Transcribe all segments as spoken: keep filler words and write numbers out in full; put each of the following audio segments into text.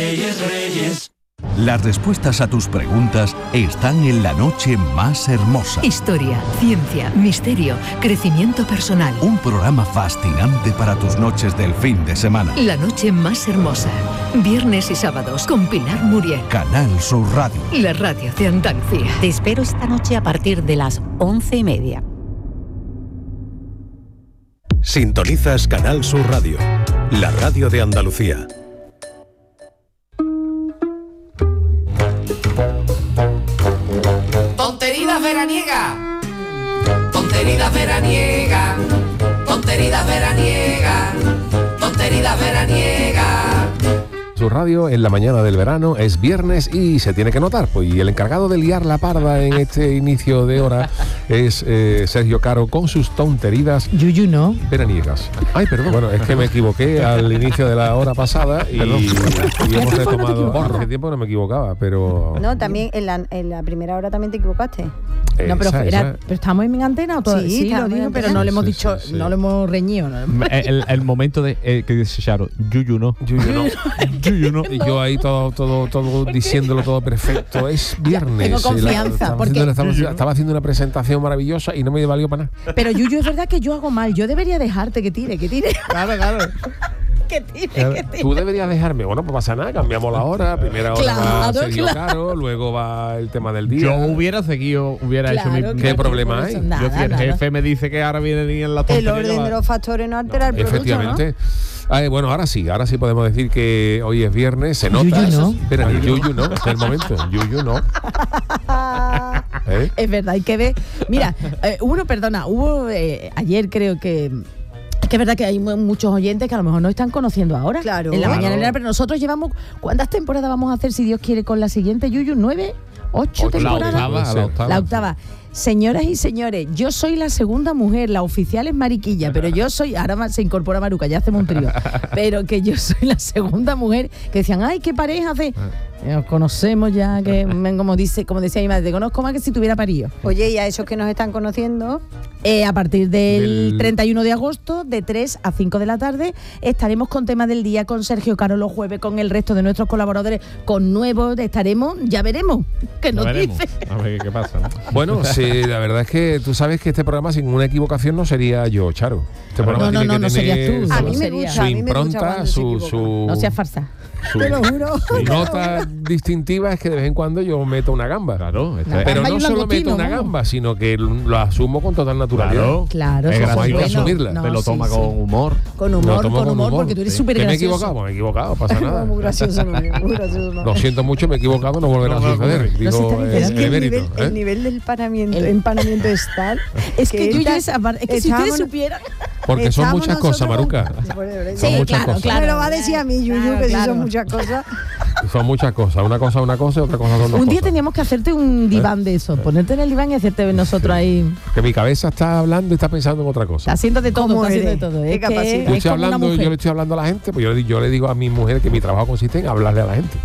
Reyes, Reyes. Las respuestas a tus preguntas están en La Noche Más Hermosa. Historia, ciencia, misterio, crecimiento personal. Un programa fascinante para tus noches del fin de semana. La Noche Más Hermosa. Viernes y sábados con Pilar Muriel. Canal Sur Radio. La radio de Andalucía. Te espero esta noche a partir de las once y media. Sintonizas Canal Sur Radio, la radio de Andalucía. Tonteridas veraniegas, tonteridas veraniegas, tonteridas veraniegas, tonteridas veraniegas. Su radio en la mañana del verano es viernes y se tiene que notar, pues, y el encargado de liar la parda en este inicio de hora es eh, Sergio Caro con sus tonteridas Yuyu no veraniegas. Ay, perdón. Bueno, es que me equivoqué al inicio de la hora pasada y, y hemos retomado. Hace tiempo no me equivocaba, pero. No, también en la, en la primera hora también te equivocaste. No, pero, Esa, era, esa. pero estamos en mi antena o todo. Sí, Sí, lo estamos digo, en pero antena. no le hemos Sí, dicho, sí, sí. no le hemos reñido. ¿no? El, el momento de eh, que dice Charo, Yuyu no. Yuyu no. Yuyu no. Y yo ahí todo, todo, todo diciéndolo todo perfecto. Es viernes. tengo confianza, Y la- estaba, porque- haciendo, estaba, estaba haciendo una presentación maravillosa y no me valió para nada. Pero Yuyu, es verdad que yo hago mal. Yo debería dejarte que tire, que tire. Claro, claro. que tire, que tire. Tú deberías dejarme. Bueno, pues pasa nada, cambiamos la hora. Primera hora va Claro, Sergio claro. Caro, luego va el tema del día. Yo hubiera seguido, hubiera Claro, hecho mi... ¿Qué problema hay? Yo Nada, si el nada. jefe me dice que ahora viene en la El tontería, orden va- de los factores no altera el producto, Efectivamente. Ah, eh, bueno, ahora sí, ahora sí podemos decir que hoy es viernes, se nota. Yuyu no. Espera, el Yuyu no, es el momento. Yuyu no. ¿no? ¿Eh? Es verdad, hay que ver. Mira, eh, uno, perdona, hubo eh, ayer creo que. Es que es verdad que hay mu- muchos oyentes que a lo mejor no están conociendo ahora. Claro. En la Claro. mañana, pero nosotros llevamos. ¿Cuántas temporadas vamos a hacer, si Dios quiere, con la siguiente, Yuyu? ¿Nueve? ¿Ocho Ocho, La temporadas? octava, la octava. La octava. Señoras y señores, yo soy la segunda mujer, la oficial es Mariquilla, pero yo soy, ahora ma- se incorpora Maruca, ya hacemos un trío, pero que yo soy la segunda mujer que decían, ay, qué pareja hace. Nos conocemos ya, que men, como dice, como decía mi madre, te conozco más que si tuviera parido. Oye, y a esos que nos están conociendo, Eh, a partir del Del- treinta y uno de agosto, de tres a cinco de la tarde, estaremos con tema del día, con Sergio Caro los jueves, con el resto de nuestros colaboradores, con nuevos, estaremos, ya veremos, que Ya nos veremos. dice. A ver qué pasa, ¿no? Bueno, sí, la verdad es que tú sabes que este programa sin una equivocación no sería yo, Charo. Este programa No, no, tiene no, que no tener serías tú. a no mí me sería. gusta, su a mí me gusta impronta, cuando se su, equivoca. su, No seas farsa. su- te lo juro. su nota distintiva es que de vez en cuando yo meto una gamba. Claro, este- Pero Gamba y no un solo langostino, meto una vamos. gamba, sino que lo asumo con total naturalidad. Claro, Claro, es eso gracioso. gracioso. Hay que asumirla. No, Te lo sí, toma sí. con humor. Con Lo humor, tomo con con humor, humor, porque tú eres sí. súper Que me he gracioso. equivocado, me he equivocado, pasa nada. Muy gracioso, no, muy gracioso. No. Lo siento mucho, me he equivocado, no volverá a No, no, suceder. no, no. Digo, No se te eh, dice. Es que el emérito, nivel, ¿eh? el nivel del empanamiento, El- empanamiento es tal. Es que yo ya esta- esa parte, es que si ustedes estábamos- supieran. Porque son Estamos muchas cosas, nosotros Maruca. con- Son Sí, muchas claro, cosas. claro. Me lo va a decir a mí, Yuyu, Claro, que sí claro. son muchas cosas. Son muchas cosas. Una cosa es una cosa y otra cosa son dos Un día cosas. teníamos que hacerte un diván de eso, ponerte en el diván y hacerte nosotros ahí. Que mi cabeza está hablando y está pensando en otra cosa. Está haciendo de todo, ¿Cómo está haciendo de eres? todo. ¿Qué Es que capacidad? Yo es estoy como una hablando, mujer. yo le estoy hablando a la gente, pues yo, le- yo le digo a mi mujer que mi trabajo consiste en hablarle a la gente.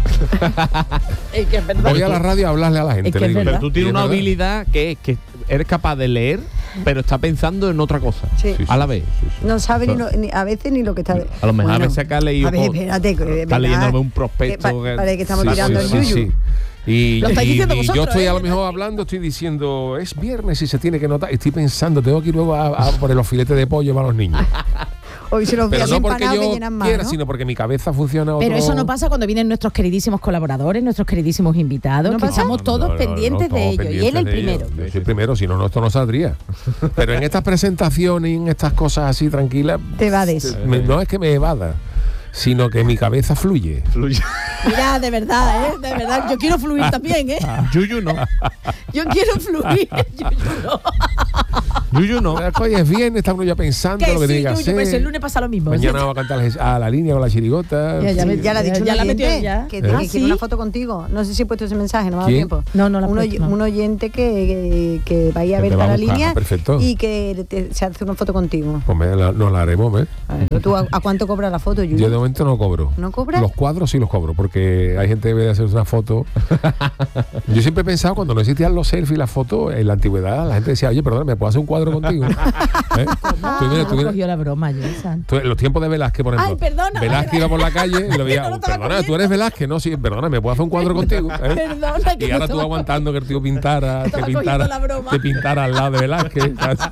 Es que es verdad. Voy a la radio a hablarle a la gente. Es que le es digo yo. verdad. Pero tú tienes Y es una verdad. habilidad que es que eres capaz de leer, pero está pensando en otra cosa. Sí. Sí, A la vez. No sabe ni, lo- ni- a veces ni lo que está. A lo mejor a Bueno, veces que has leído. A ver, por- espérate. que, Está ¿verdad? leyéndome un Que prospecto. pa- que- parece que estamos Sí, tirando sí, el sí, yuyu. sí. Y, Lo estáis y- diciendo y vosotros, yo estoy ¿eh? a lo mejor hablando, estoy diciendo, es viernes y se tiene que notar. Estoy pensando, tengo que ir luego a, a poner los filetes de pollo para los niños. Hoy se los Pero días no porque empanados que yo llenan más, quiera, ¿no? sino porque mi cabeza funciona otro... Pero eso no pasa cuando vienen nuestros queridísimos colaboradores, nuestros queridísimos invitados, ¿No que pasa? estamos todos No, no, no, pendientes no, de todos ellos. Y él pendientes el de primero. ellos. Yo soy primero, si no, no, esto no saldría. Pero en estas presentaciones y en estas cosas así tranquilas... Te evades. me- no es que me evada, sino que mi cabeza fluye. Fluye. Mira, de verdad, ¿eh? De verdad, yo quiero fluir también, ¿eh? Yuyu no. Yo quiero fluir. Yo, yo no. Yuyu no. Oye, es viernes, está uno ya pensando Que lo que sí, tiene que yo, yo, hacer. pues el lunes pasa lo mismo. Mañana va a cantar a la línea con la chirigota. Ya, ya me- Ya la ha dicho Ya- un ya la oyente metió ya. que, ¿Eh? que Ah, quiere ¿sí? una foto contigo. No sé si he puesto ese mensaje, no me ha dado ¿Quién? tiempo. No, no la has un, puesto, oy- no. un oyente que, que, que vaya a Que te ver va a para la buscar. línea Perfecto. y que te- se hace una foto contigo. Pues me la- nos la haremos, ¿eh? A ver, ¿tú a, a cuánto cobra la foto, Yuyu? Yo de momento no cobro. ¿No cobras? Los cuadros sí los cobro, porque hay gente que debe de hacer una foto. Yo siempre he pensado, cuando no existían los selfies y las fotos, en la antigüedad, la gente decía, oye, perdón, ¿me puedo hacer un cuadro cuadro contigo. ¿Eh? Tú vienes- tú No vienes- cogió la broma, Josan. tú- en los tiempos de Velázquez, por ejemplo. Ay, perdona. Velázquez iba por la calle y lo veía. No lo estaba Perdona, tú eres Velázquez, no, sí, perdona, me puedo hacer un cuadro contigo. ¿Eh? Perdona, que Y no ahora tú estaba- aguantando que el tío pintara, te Estaba pintara, cogiendo la broma. te pintara al lado de Velázquez.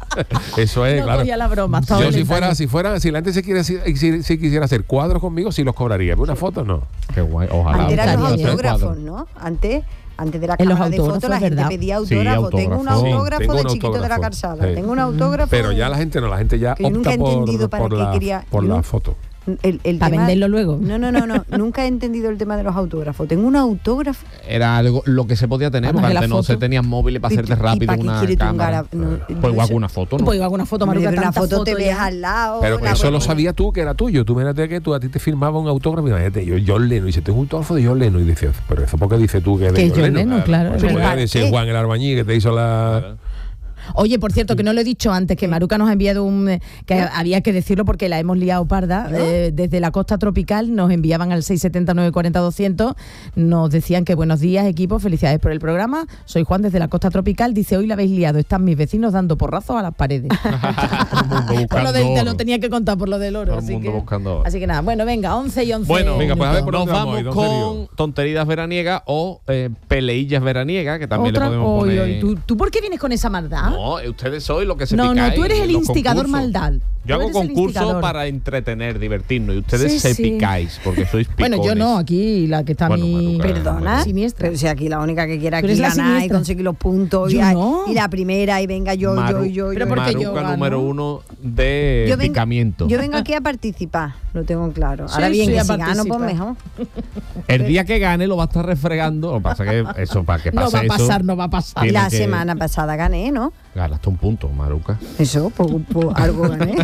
Eso es, No claro. cogía la broma, estaba Yo si inventando. fuera, si fuera, si la gente se quiere, si, si- si quisiera hacer cuadros conmigo, sí los cobraría. Pero una foto no. Qué guay, ojalá. Antes eran los Estaría bien. autógrafos, ¿no? Antes, antes de la En los cámara de autógrafos, fotos la es gente verdad. pedía Sí, autógrafo. Tengo un autógrafo. Sí, autógrafo tengo de un chiquito de la autógrafo, calzada. sí. Tengo un autógrafo. Pero ya la gente no, la gente ya Que yo nunca opta he por, entendido para por qué la, quería- por yo la no- foto. El, el ¿Para tema- venderlo luego? No, no, no, no. Nunca he entendido el tema de los autógrafos. Tengo un autógrafo. Era algo lo que se podía tener, Además porque que la antes no foto- se tenían móviles para ¿Y- hacerte y rápido para qué una quiere tú un cámara. gara- no, pues yo igual eso- una foto, ¿no? Pues hago una foto, Maruca, Hombre, una tanta foto te foto ves ya. al lado. Pero que la eso lo foto- sabías tú que era tuyo. Tú imagínate que tú a ti te firmaba un autógrafo. Imagínate, yo, John Lennon. Y dice, tengo un autógrafo de John Lennon. Y dices, pero eso, ¿por qué dices tú que es de Que John, John Lennon, claro, Pues es puede verdad. decir ¿Para qué? Juan el Arbañí que te hizo la. Oye, por cierto, que no lo he dicho antes, que Maruca nos ha enviado un... eh, que había que decirlo porque la hemos liado parda. Eh, desde la costa tropical nos enviaban al seis setenta, nueve cuarenta, doscientos. Nos decían que buenos días, equipo, felicidades por el programa. Soy Juan desde la costa tropical. Dice, hoy la habéis liado. Están mis vecinos dando porrazos a las paredes. Todo el mundo Por lo buscando del- te lo oro. tenía que contar por lo del oro. Todo el así, mundo que, buscando oro. así que nada, bueno, venga, once y once. Bueno, Venga, pues a ver por nos dónde vamos vamos hoy, don con Sergio. tonterías veraniegas o eh, peleillas veraniegas, que también Otra, le podemos oy, poner. oy, ¿tú, ¿Tú por qué vienes con esa maldad? No, eh, ustedes sois lo que se No, no, picáis tú eres en el los instigador concursos. maldad. Yo Tú hago eres el concursos instigador. para entretener, divertirnos, y ustedes Sí, se sí. picáis, porque sois picones. Bueno, yo no, aquí la que está Bueno, mi... Maruca, Perdona, Siniestra. pero si aquí la única que quiere Tú aquí eres la ganar y siniestra. conseguir los puntos y, Yo a- no. y la primera y venga yo, Maru- yo, yo, Pero yo. porque yo Maruca gano. número uno de Yo vengo- picamiento. Yo vengo aquí a participar, lo tengo claro. Sí, Ahora bien, sí, que a si gano, pues participar. mejor. El día que gane lo va a estar refregando. Lo que pasa que eso, para que No pase va a eso, pasar, no va a pasar. tiene La que- semana pasada gané, ¿no? Ganaste un punto, Maruca. Eso, pues, pues algo gané.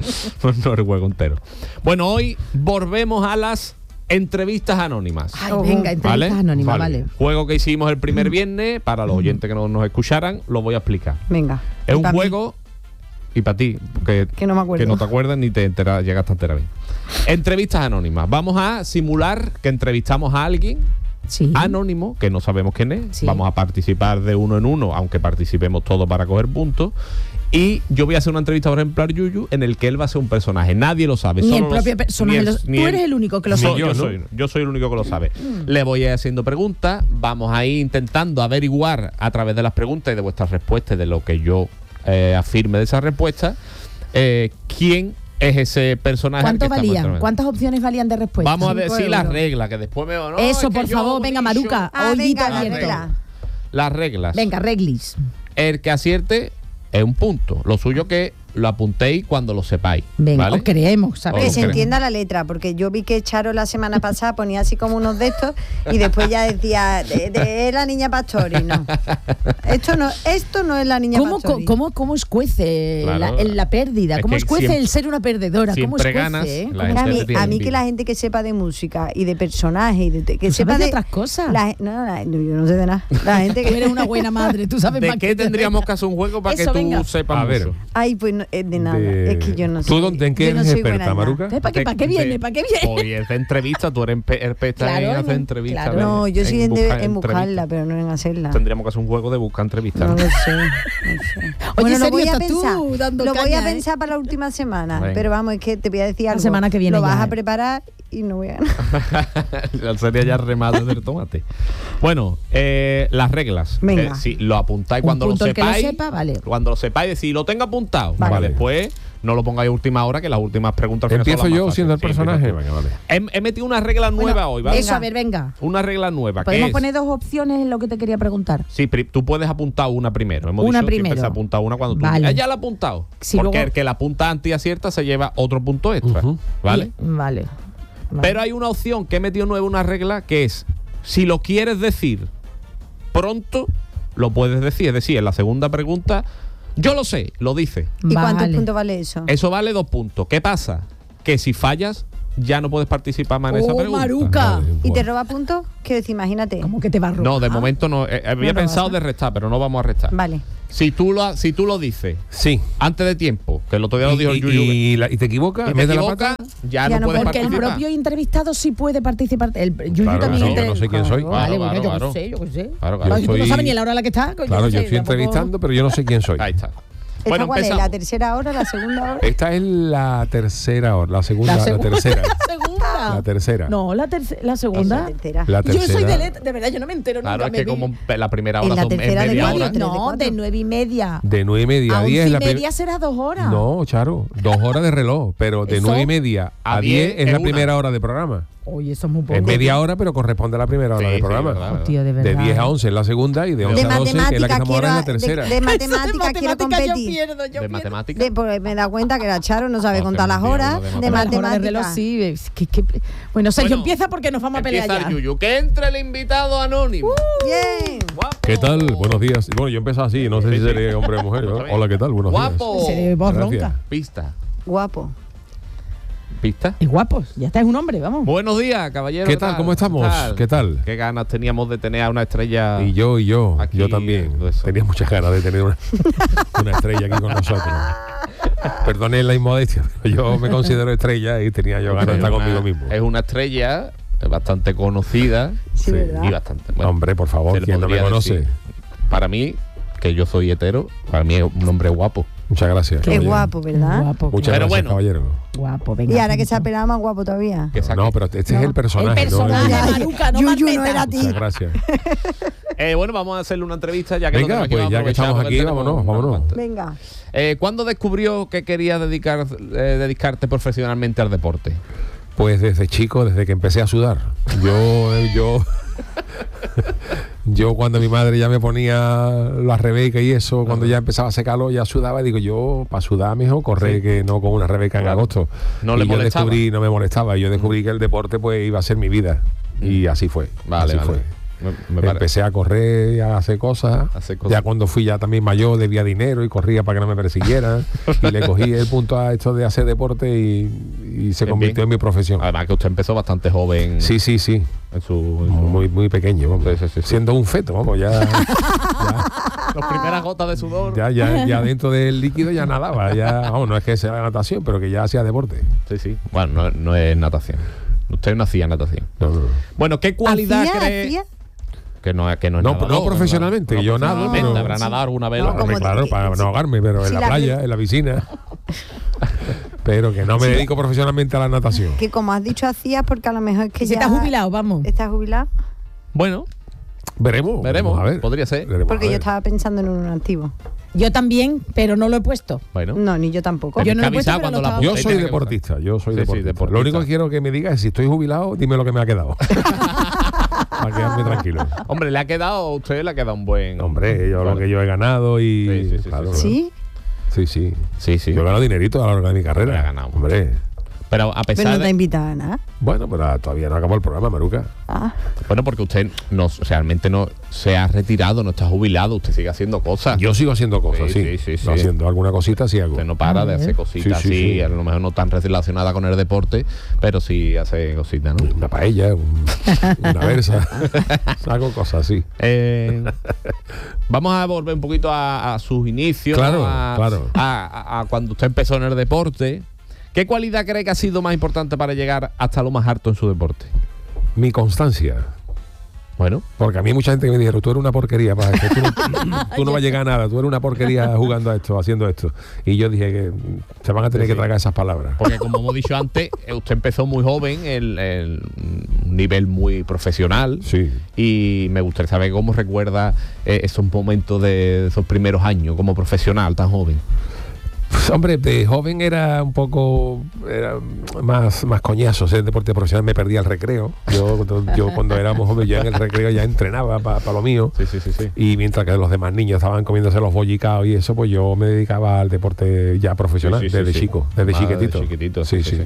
No el juego entero. Bueno, hoy volvemos a las entrevistas anónimas. Ay, venga, entrevistas ¿Vale? anónimas, vale. Juego que hicimos el primer viernes, para los oyentes que no nos escucharan, lo voy a explicar. Venga. Es y un pa' mí. juego, y para ti, que, Que no me acuerdo. que no te acuerdas ni te enteras, llegaste a enterar bien. Entrevistas anónimas. Vamos a simular que entrevistamos a alguien Sí. anónimo, que no sabemos quién es. Sí. Vamos a participar de uno en uno, aunque participemos todos para coger puntos. Y yo voy a hacer una entrevista, por ejemplo, a Yuyu, en el que él va a ser un personaje. Nadie lo sabe. Ni solo el los- propio personaje. ni lo- el- ni Tú el- eres el único que lo ni sabe. yo, ¿no? soy, yo soy el único que lo sabe. Le voy a ir haciendo preguntas. Vamos a ir intentando averiguar a través de las preguntas y de vuestras respuestas, de lo que yo eh, afirme de esas respuestas, eh, quién es ese personaje. al que ¿Cuánto estamos valían? entrevistando. ¿Cuántas opciones valían de respuesta? Vamos a Cinco decir las euros. reglas, que después me... no, Eso, es que por yo favor, he venga, dicho- Maruca. Ah, Ollito venga, la abierto. regla. Las reglas. Venga, reglis. El que acierte es un punto. Lo suyo que lo apuntéis cuando lo sepáis. Venga, ¿vale? os creemos, O ¿sabes? Que lo se creemos. entienda la letra, porque yo vi que Charo la semana pasada ponía así como unos de estos y después ya decía de, de la niña Pastori, no. Esto no, esto no es la niña ¿Cómo, Pastori. cómo, ¿Cómo escuece Claro. la, en la pérdida? Es ¿Cómo que escuece siempre- el ser una perdedora? ¿Cómo siempre escuece? ganas, eh? la ¿Cómo a gente mí, te tiene a mí que envidia. la gente que sepa de música y de personajes y de, que ¿Tú sepa sabes de de otras cosas? la- no, la- no, yo no sé de nada. La gente Tú que eres una buena madre, tú sabes ¿De más qué que te tendríamos venga. que hacer un juego para Eso, que tú venga. sepas A ver. mucho? Ay, pues no, es de nada. De- Es que yo no sé. ¿Tú dónde, en qué yo no eres soy buena experta, en nada. Maruca? ¿Para qué, para qué De- viene? ¿Para qué viene? Hoy es de entrevista, tú eres empe- experta Claro, en hacer en- entrevistas. claro. ¿ves? No, yo soy en, de- buscar en buscarla, entrevistas. pero no en hacerla. Tendríamos que hacer un juego de buscar entrevistas. No ¿no? lo sé, no sé. Oye, Bueno, lo Sergio, voy a estás tú pensar. dando Lo voy caña, a ¿eh? pensar para la última semana. Venga. Pero vamos, es que te voy a decir La algo. semana que viene Lo vas ya, a ¿eh? preparar y no voy a ganar. Sería ya remate del tomate. Bueno, eh, las reglas. Venga. Eh, si lo apuntáis Un cuando lo punto el que lo sepáis. sepa, vale. Cuando lo sepáis, decir, lo tengo apuntado. Vale. Vale. Después no lo pongáis a última hora, que las últimas preguntas al final ¿Empiezo son las yo más siendo el fáciles. Sí, personaje? empieza tú. Venga, vale. He, he metido una regla nueva Bueno, hoy, ¿vale? Eso, a ver, venga. Una regla nueva. que Podemos es- poner dos opciones en lo que te quería preguntar. Sí, pri- tú puedes apuntar una primero. Hemos Una dicho primero. siempre se apunta una cuando tú. Vale. Ah, ya la ha apuntado. Si Porque luego- el que la apunta antes y acierta se lleva otro punto extra. Ujú. ¿Vale? Y- Vale. Vale. Pero hay una opción que he metido nueva, una regla, que es, si lo quieres decir pronto, lo puedes decir. Es decir, en la segunda pregunta, yo lo sé, lo dice. ¿Y cuántos Vale. puntos vale eso? Eso vale dos puntos. ¿Qué pasa? Que si fallas, ya no puedes participar más en esa ¡Oh, pregunta. Maruca! Vale, ¿Y te bueno. roba puntos? Quiero decir, imagínate. ¿Cómo que te va a robar? No, de momento no. Eh, había No, no, pensado no. de restar, pero no vamos a restar. Vale. Si tú lo, si tú lo dices Sí. antes de tiempo, que el otro día lo Y, dijo el y- Yuyu, y la- y te equivocas, y te mete la equivocas, pata. ya, Ya no no puedes Porque el participar. propio entrevistado sí puede participar. El Yuyu Claro, también. no, entre- que no sé quién soy. Vale, Claro, bueno, yo claro, qué sé, yo qué sé. Claro, claro. Claro, si tú no soy- sabes ni la hora a la que está. coño, Claro, no yo sé, estoy tampoco- entrevistando, pero yo no sé quién soy. Ahí está. ¿Esta Bueno, cuál es? empezamos. ¿La tercera hora, la segunda hora? Esta es la tercera hora, la segunda, La la, segunda. tercera. La segunda. La tercera. No, la, terce- la segunda. La tercera. La Yo soy tercera. de let- de verdad, yo no me entero Claro, nunca. es me que vi- como la primera En hora la son es tercera de media cuatro, hora. tres de No, cuatro. de nueve y media. De nueve y media A a once diez y es la prim- media será dos horas. No, Charo, dos horas de reloj, pero de Eso- nueve y media a a diez diez es es la una. primera hora de programa. Oye, eso es muy poco. Es media hora, pero corresponde a la primera hora Sí, de sí, programa. verdad, verdad. Tío, de De verdad. diez a once es la segunda y de once De a doce, que es la que matemática estamos quiero, ahora en la de, tercera. de matemática quiero matemática yo competir. pierdo, yo ¿De pierdo. matemáticas? De, porque me da cuenta que la Charo no sabe No, contar que las mentira, horas lo de de Hombre, las horas de reloj matemáticas. sí. es que- que- bueno, Sergio, Bueno, empieza porque nos vamos a pelear Empieza ya. el yuyu. Que entre el invitado anónimo. Bien. Guapo. ¿Qué tal? Buenos días. Bueno, yo empiezo así, no sé Sí, si sí. seré hombre o mujer. ¿no? Está bien. Hola, ¿qué tal? Buenos Guapo. Seré voz Gracias. ronca. Pista. Guapo. Pista. Y guapos, ya está, es un hombre, vamos. Buenos días, caballero. ¿Qué tal? ¿Cómo estamos? ¿Qué tal? Qué ganas teníamos de tener a una estrella. días. Y yo, y yo, Aquí, yo también. todo eso. Tenía muchas ganas de tener una, una estrella aquí con nosotros. Perdone la inmodestia, pero yo me considero estrella y tenía yo ganas de estar Es una- conmigo mismo. Es una estrella bastante conocida Sí, ¿verdad? y bastante. bueno, Hombre, por favor, se le ¿quién no me podría conoce? decir. Para mí, que yo soy hetero, para mí es un hombre guapo. Muchas gracias. Es caballero. guapo, ¿verdad? Guapo, Muchas Pero gracias, bueno. caballero. guapo, venga. Y ahora que se ha punto. pelado más guapo todavía. Que saque. No, pero este es el El personaje. personaje, ¿no? Maruca, no Yuyu Marteta. no era a ti. Muchas gracias. Eh, bueno, vamos a hacerle una entrevista ya que lo Venga, tenemos aquí, pues vamos a ya que aprovechar estamos porque aquí, tenemos vámonos, unas vámonos. cuantas. Venga. Eh, ¿Cuándo descubrió que quería dedicar, eh, dedicarte profesionalmente al deporte? Pues desde chico, desde que empecé a sudar. Yo, yo, yo cuando mi madre ya me ponía la Rebeca y eso, cuando ya empezaba a hacer calor, ya sudaba. Digo yo, para sudar, mijo, correr, Sí. que no con una Rebeca en Claro. agosto. No y le yo molestaba. descubrí, no me molestaba. Y yo descubrí que el deporte pues iba a ser mi vida. Y así fue. Vale, así vale. fue. Me, me pare- Empecé a correr y a hacer cosas. Hacer cosas. Ya cuando fui ya también mayor debía dinero y corría para que no me persiguieran. y le cogí el punto a esto de hacer deporte y, y se Bien, convirtió bien. en mi profesión. Además que usted empezó bastante joven. Sí, sí, sí. En su, en su- Muy, muy pequeño, vamos. Sí, sí, sí, sí. Siendo un feto, vamos, ya, Las primeras gotas de sudor. ya, ya, ya dentro del líquido ya nadaba. Ya, vamos, no es que sea natación, pero que ya hacía deporte. Sí, sí. Bueno, no, no es natación. Usted no hacía natación. No, no, no. Bueno, ¿qué cualidad ¿Hacía? cree? ¿Hacía? Que no, que no es No, nadador, no profesionalmente, ¿verdad? yo nado, profesionalmente, pero- habrá nadado alguna vez. No, ¿no? como Hombre, claro, que- para que- no ahogarme, pero si en la la playa, pri- en la piscina. Pero que no me dedico profesionalmente a la natación. Que como has dicho hacías, porque a lo mejor es que Que se ya... está jubilado, vamos. ¿Estás jubilado? Bueno, Veremos. Veremos, vamos a ver. podría ser. Veremos, Porque a yo ver. estaba pensando en un activo. Yo también, pero no lo he puesto. bueno. No, ni yo tampoco. Porque Yo no hay lo que he puesto, avisar pero cuando lo la estaba- Yo Ahí soy tiene que deportista, yo soy Sí, sí, deportista. deportista. Lo único que quiero que me digas es si estoy jubilado, dime lo que me ha quedado. Para quedarme tranquilo. Hombre, le ha quedado, a usted le ha quedado un buen. Hombre, yo lo Vale. que yo he ganado y. Sí, sí, sí, claro, sí, ¿Sí? Sí, sí. Sí, sí. Yo he ganado dinerito a lo largo de mi carrera. Hombre, ha ganado. Hombre. Pero a Pero pesar no te de. invitan a nada. Bueno, pero todavía no acabó el programa, Maruca. Ah. Bueno, porque usted no, realmente no se ha retirado, no está jubilado, usted sigue haciendo cosas. Yo sigo haciendo cosas, Sí, sí. sí, sí, No, sí. haciendo alguna cosita, sí hago. Usted no para A de ver. hacer cositas Sí, sí, así, sí. a lo mejor no tan relacionadas con el deporte, pero sí hace cositas, ¿no? Una paella, un- una versa. Hago cosas así. Eh, vamos a volver un poquito a, a sus inicios, Claro, ¿no? a, claro. a- a- a cuando usted empezó en el deporte. ¿Qué cualidad cree que ha sido más importante para llegar hasta lo más alto en su deporte? Mi constancia. Bueno, Porque a mí mucha gente que me dijeron, tú eres una porquería, para esto, tú no, tú no vas a llegar a nada, tú eres una porquería jugando a esto, haciendo esto. Y yo dije que se van a tener Sí, que sí. tragar esas palabras. porque como hemos dicho antes, eh, usted empezó muy joven, el, el- un nivel muy profesional. Sí. Y me gustaría saber cómo recuerda eh, esos momentos de esos primeros años como profesional tan joven. Pues, hombre, de joven era un poco era más, más coñazo ser deporte profesional, me perdía el recreo. Yo, cuando- yo cuando éramos jóvenes ya en el recreo ya entrenaba para lo mío. Sí, sí, sí, sí. Y mientras que los demás niños estaban comiéndose los bollicaos y eso, pues yo me dedicaba al deporte ya profesional, Sí, sí, sí, desde sí. chico, desde Ah, chiquitito. desde chiquitito, sí, sí.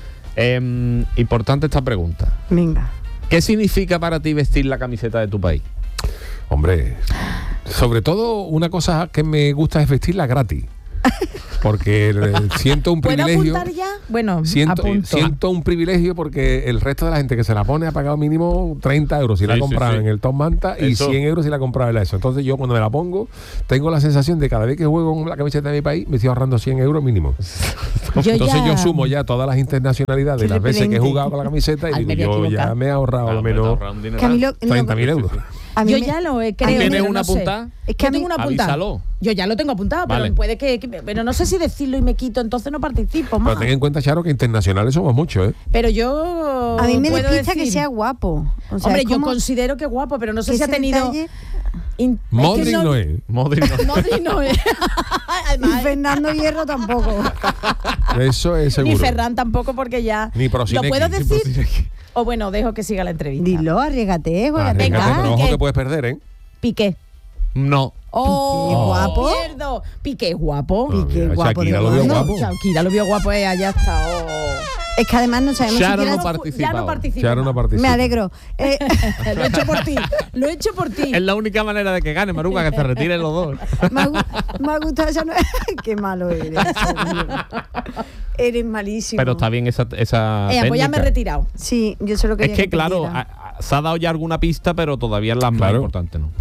Em, importante esta pregunta. Venga. ¿Qué significa para ti vestir la camiseta de tu país? Hombre, sobre todo una cosa que me gusta es vestirla gratis. Porque eh, siento un ¿Puedo privilegio. apuntar ya? Bueno, Siento, apunto. siento un privilegio porque el resto de la gente que se la pone ha pagado mínimo treinta euros si la ha Sí, sí, comprado sí. en el Top Manta y Eso. cien euros si la ha comprado en la ESO. Entonces yo cuando me la pongo tengo la sensación de cada vez que juego con la camiseta de mi país me estoy ahorrando cien euros mínimo. Yo Entonces ya- yo sumo ya todas las internacionalidades, Qué las veces que he repelente. jugado con la camiseta y Ay, digo me voy a yo ya equivocar. me he ahorrado al menos Que a mí lo- lo- treinta mil euros. A mí Yo me- ya lo he creado. ¿Tienes pero una no sé. apuntada? Es que Yo a mí tengo una apuntada. Avísalo. Yo ya lo tengo apuntado, Vale. pero puede que, que- Pero no sé si decirlo y me quito, entonces no participo más. Pero ten en cuenta, Charo, que internacionales somos muchos, ¿eh? Pero yo. A mí me puedo despista que decir- sea guapo. O sea, Hombre, es yo como considero que es guapo, pero no sé que si ha ese tenido. detalle- in- Modric es que no es. Modric no. Modric no es. Y Además, Fernando Hierro tampoco. Eso es seguro. ni Ferran tampoco, porque ya. Ni ¿Lo Prosinecki, puedo ni decir? Prosinecki. O bueno, dejo que siga la entrevista. Dilo, arriégate, juégate. Arriesgate, Venga, pero ojo Piqué. que puedes perder, ¿eh? Piqué. No. Oh, guapo. Pierdo. Piqué es guapo. No, Piqué, mira, guapo Shakira de lo vio cuándo. guapo. Shakira lo vio guapo, eh, allá está. Oh. Es que además no sabemos Sharon siquiera... no Ya participa. no participo. Charo no más. participa. Me alegro. Eh, Lo he hecho por ti. Lo he hecho por ti. Es la única manera de que gane, Maruca, que se retiren los dos. me, ha, gu- me ha gustado esa... no- Qué malo eres. Sergio. Eres malísimo. Pero está bien esa, esa Eh, pues ya me he técnica. retirado. Sí, yo solo quería Es que, claro, perdiera. a- a- se ha dado ya alguna pista, pero todavía las más Claro. importantes no.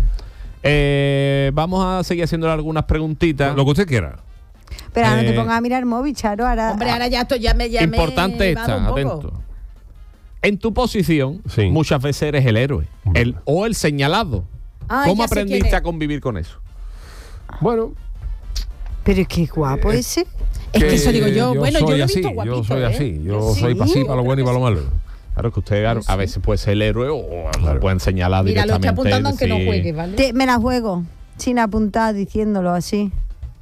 Eh, vamos a seguir haciéndole algunas preguntas. Lo que usted quiera. Pero ahora no eh, te pongas a mirar móvil, Charo. Ahora, Hombre, ahora ya esto ya me ya me Importante he dado esta, un poco. atento. En tu posición, Sí. muchas veces eres el héroe Hombre. el, o el señalado. Ah, ¿Cómo ya sé quién aprendiste es. a convivir con eso? Bueno, Pero es que guapo ese. Es que eso digo yo. Bueno, yo soy lo he así, visto guapito. yo soy ¿eh? así. Yo Sí. soy pasivo para lo bueno y para lo malo. Claro que usted a, a veces puede ser el héroe o Claro. lo pueden señalar Mira, lo directamente. estoy apuntando aunque no decir, juegue, ¿vale? Te- me la juego sin apuntar, diciéndolo así.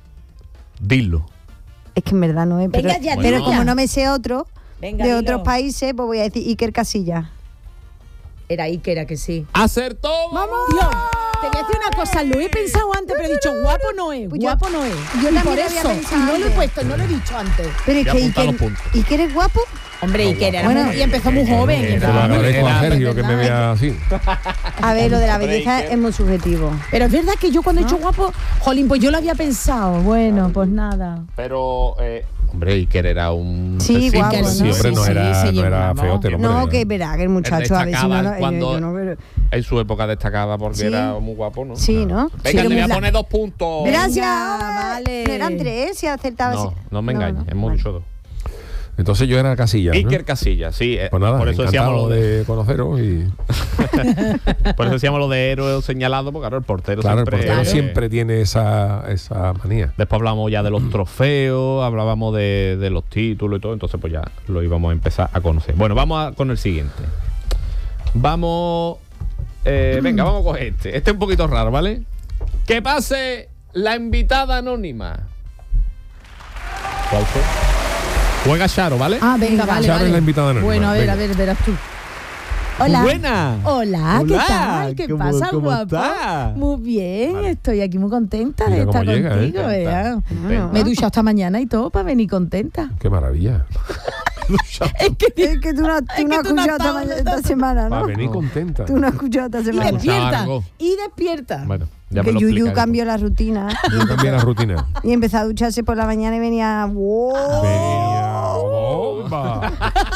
Dilo. Es que en verdad no es. Pero, Venga ya, pero dilo como ya. no me sé otro Venga, de dilo. otros países, pues voy a decir Iker Casillas. Era Iker, era que sí. ¡Acertó! Dios, te voy a decir una cosa, lo he pensado antes, pero he dicho guapo no es, Pues yo- guapo no es. yo Y también por lo había eso, pensado y no lo he antes. puesto, no lo he dicho antes. Pero es Ya que apunta los Iker, puntos. Iker es guapo. Hombre, Iker era Bueno. muy- y empezó muy joven. Era- Se lo empezó muy agradezco a joven, Sergio que me ¿verdad? vea así. A ver, lo de la belleza Iker. es muy subjetivo. Pero es verdad que yo cuando he dicho guapo, jolín, pues yo lo había pensado. Bueno, pues nada. Pero, eh, hombre, Iker era un. Sí, sexista, guapo, Iker, ¿no? Sí, hombre, no sí, era, sí, no era vamos. feote, el hombre. No, que es verdad que el muchacho a veces no destacaba lo- yo- cuando- yo no veo- En su época destacaba porque Sí. era muy guapo, ¿no? Sí, ¿no? Venga, Sí, te voy muy a bla- poner dos puntos. Gracias. Venga, vale. No eran tres, si acertaba. No, si- no me engañes, hemos vale. dicho dos. Entonces yo era Casillas, ¿no? Iker Casillas, sí. eh, Pues nada, por eso decíamos encantado lo de, de conoceros y por eso decíamos lo de héroe señalado, porque claro, el portero claro, el siempre. portero eh, siempre tiene esa, esa manía. Después hablamos ya de los trofeos, hablábamos de, de los títulos y todo, entonces pues ya lo íbamos a empezar a conocer. Bueno, vamos a- con el siguiente. Vamos. eh, venga, vamos a coger este. Este es un poquito raro, ¿vale? Que pase la invitada anónima. ¿Cuál fue? Juega Charo, ¿vale? Ah, venga, vale, Charo es vale. la invitada anónima, Bueno, a ver, venga. a ver, verás tú. Hola. Buena. Hola, ¿qué Hola, tal? ¿Qué ¿cómo- pasa, cómo guapo? estás? Muy bien, Vale. estoy aquí muy contenta de Mira estar cómo llega, ¿eh? contigo, ¿verdad? Contenta. Me he duchado esta mañana y todo para venir contenta. Qué maravilla. Es que Es que tú no, tú Es no que has tú no escuchado has esta, ma- estado- esta semana, Va a ¿no? venir contenta. Tú no has escuchado esta y semana. despierta, Largo. y despierta. Bueno, ya Que me lo Yuyu explicaré cambió la rutina Yo cambié la rutina. y empezó a ducharse por la mañana y venía. ¡Wow! Venía bomba.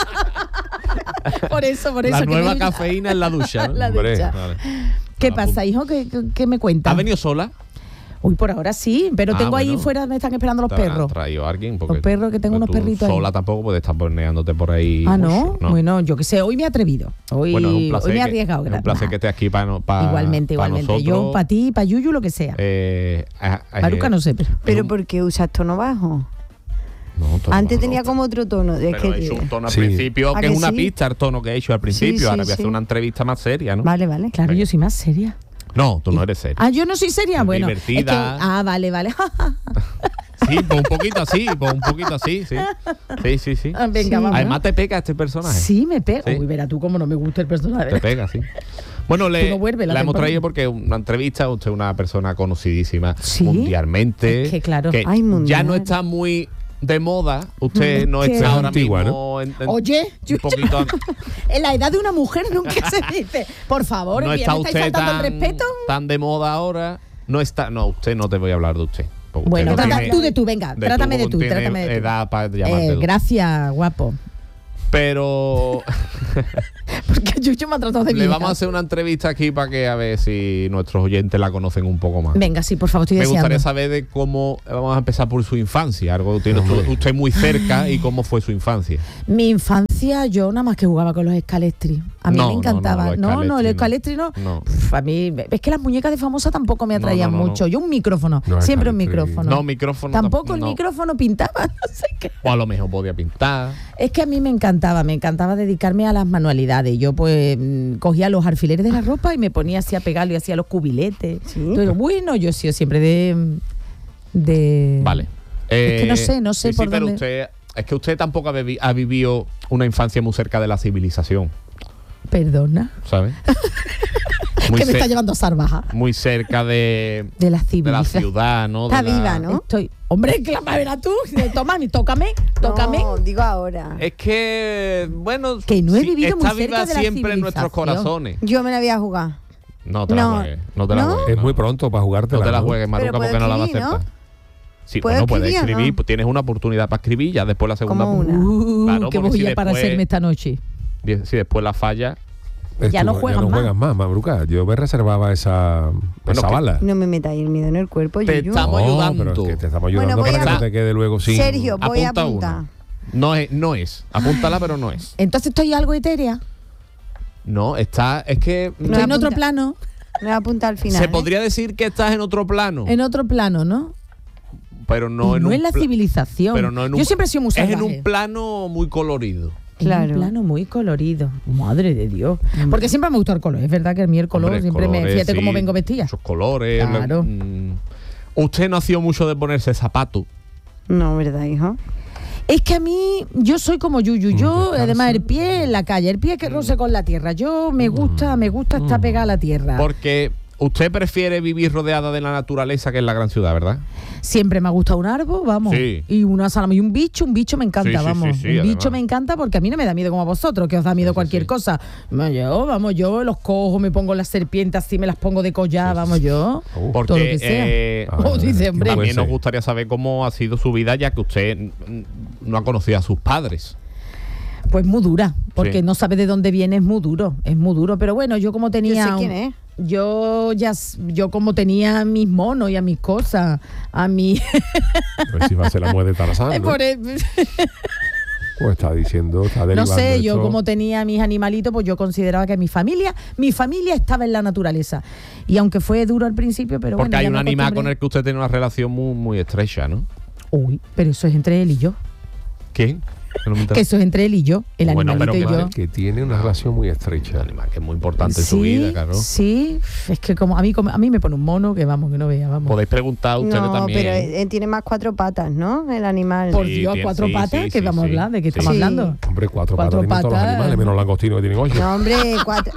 Por eso, por eso. La que nueva me- cafeína en la ducha, ¿no? La Hombre. ducha. Vale. ¿Qué Ah, pasa, pues. hijo? ¿Qué, qué, qué me cuentas? ¿Has venido sola? Uy, por ahora sí, pero Ah, tengo ahí bueno. fuera, me están esperando los ¿Te habrán perros. traído a alguien? Porque Los perros, que tengo unos tú perritos ahí. sola tampoco puedes estar porneándote por ahí. Ah, mucho, ¿no? Bueno, yo qué sé, hoy me he atrevido. Hoy, Bueno, es un placer hoy me he que- arriesgado. es un placer Nah. que estés aquí para no, pa- Igualmente, pa igualmente. Yo, nosotros. para ti, para Yuyu, lo que sea. Eh, ah, eh, Maruca no sé, pero... Pero ¿por qué usas tono bajo? no, tono Antes bajo, tenía no. como otro tono. Es Pero que, he hecho un tono al Sí. principio, ¿A que que es una sí? pista, el tono que he hecho al principio. sí, Ahora voy a sí. hacer una entrevista más seria, ¿no? Vale, vale. Claro, Venga. yo soy más seria. No, tú no eres seria. Ah, yo no soy seria. Bueno, es que- Divertida. ah, vale, vale. Sí, pues un poquito así, pues un poquito así, sí. Sí, sí, sí. Ah, Venga, Sí. vamos. Además te pega este personaje. Sí, me pega. Sí. Uy, verá tú cómo no me gusta el personaje. Te pega, sí. Bueno, le, Tú no vuelves la la hemos temporada. traído porque una entrevista, usted es una persona conocidísima Sí. mundialmente. Es que claro. Ay, mundial. ya no está muy de moda. Usted Mm, no ¿qué? está ahora Antigua, mismo en- en- Oye, un poquito an- en la edad de una mujer nunca se dice. Por favor, no ¿me está estáis usted faltando tan, el respeto? tan de moda ahora. No está, no, usted no te voy a hablar de usted. porque usted Bueno, no trata tiene- tú de tú, venga, de trátame de porque tú, tiene trátame de tú. edad para llamarte Eh, de tú. gracias, guapo. Pero Porque Yuyu me ha tratado de le vieja. vamos a hacer una entrevista aquí para que a ver si nuestros oyentes la conocen un poco más. Venga, sí, por favor, estoy Me deseando. gustaría saber de cómo, vamos a empezar por su infancia, algo que tiene usted, usted muy cerca, y cómo fue su infancia. Mi infancia, yo nada más que jugaba con los escalestri. A mí No, me no, encantaba. no, No, los no, el escalestri escalestri no. No. Pff, a mí, es que las muñecas de famosa tampoco me No, atraían no, no, mucho. no. Yo un micrófono, No, siempre un escalestri. micrófono. No, micrófono Tampoco tamp- el no. micrófono pintaba, no sé qué. O a lo mejor podía pintar. Es que a mí me encantaba, me encantaba dedicarme a las manualidades. Yo pues mm, cogía los alfileres de la ropa y me ponía así a pegarlo y hacía los cubiletes. Entonces, bueno, yo he sido siempre de... de Vale. Es que no Eh, sé, no sé sí, por sí, pero dónde- usted, es que usted tampoco ha, bebi- ha vivido una infancia muy cerca de la civilización, Perdona. ¿sabes? que me cer- está llevando a Sarbaja. muy cerca de, De la de la civilización. ciudad, ¿no? De Está la- viva, ¿no? Estoy... Hombre, que la madera tú. Toma, tócame, tócame. No, digo ahora. Es que, bueno, Que no he sí, vivido muy está cerca viva de la siempre en nuestros civilización. corazones. Yo me la voy a jugar. No te la No. juegues, no te la ¿No? juegues. Es no. muy pronto para jugártela. No te la ¿no? juegues, Maruca, Pero puedo porque no la va a escribir, ¿no? aceptar. Sí, ¿Puedo bueno, puedes escribir o escribir, no? pues tienes una oportunidad para escribir, ya después la segunda. Como una. Uh, Claro, qué porque voy si a para después- hacerme esta noche. Si después la falla, Es Ya tú, no juegas ya no más. juegas más, Mabruca. Yo me reservaba esa, Bueno, esa que- bala. No me metáis el miedo en el cuerpo, Te Yuyu. estamos No, ayudando. pero es que te estamos ayudando Bueno, voy para que a- no te quede luego sin... Sergio, voy a apunta apuntar. una. No es, no es. Apúntala, pero no es. Entonces estoy algo etérea. No, está, es que No, Estoy en otro apunta. plano. Me voy a apuntar al final. se ¿eh? podría decir que estás en otro plano, En otro plano, ¿no? pero no Y en no un en la pla- civilización. pero no en Yo un- siempre he sido muy Es salvaje. en un plano muy colorido. En Claro. un plano muy colorido. Madre de Dios. Porque siempre me gustó el color. Es verdad que a mí el color Hombre, siempre me... colores, Fíjate sí, cómo vengo vestida. Muchos colores. Claro. mm. Usted no ha sido mucho de ponerse zapatos. No, ¿verdad, hijo? Es que a mí, yo soy como Yuyu. Yo, descansa. además, el pie en la calle, el pie que roce con la tierra. Yo me gusta, me gusta estar pegada a la tierra. Porque usted prefiere vivir rodeada de la naturaleza que en la gran ciudad, ¿verdad? Siempre me ha gustado un árbol, vamos. Sí. Y una salama y un bicho, un bicho me encanta, Sí, sí, vamos. sí, sí, un además. bicho me encanta porque a mí no me da miedo como a vosotros, que os da miedo Sí, sí, cualquier sí. cosa. No, yo, vamos, yo los cojo, me pongo las serpientes así, me las pongo de collar, vamos, yo. Uh, Porque todo lo que sea. eh, Ah, Oh, dice, qué hombre. puede también nos ser. gustaría saber cómo ha sido su vida, ya que usted mm, no ha conocido a sus padres. Pues muy dura, porque Sí. no sabe de dónde viene, es muy duro, es muy duro. Pero bueno, yo como tenía... Yo sé un- quién es. Yo ya, s- yo como tenía a mis monos y a mis cosas, a mi... A ver si va a ser la mujer de Tarzán, ¿no? Por el- Pues está diciendo, está No derivando sé, yo esto. como tenía a mis animalitos, pues yo consideraba que mi familia, mi familia estaba en la naturaleza. Y aunque fue duro al principio, pero Porque bueno, hay ya un me animal con acostumbré. el que usted tiene una relación muy, muy estrecha, ¿no? Uy, pero eso es entre él y yo. ¿Quién? Que no me entero. Que eso es entre él y yo, el Bueno, animalito pero y que- yo. Que tiene una relación muy Un estrecha. animal que es muy importante en su Sí, vida, claro. sí, es que como a mí como- a mí me pone un mono que vamos, que no vea, vamos. Podéis preguntar a ustedes No, también. pero eh, tiene más cuatro patas, ¿no? El animal. Por Sí, Dios, tiene- cuatro sí, patas, sí, que sí, vamos a sí. hablar, ¿de qué Sí. estamos Sí. hablando? Hombre, cuatro, Cuatro patas tienen todos los patas. animales, menos langostinos que tienen ocho. No, hombre, cuatro.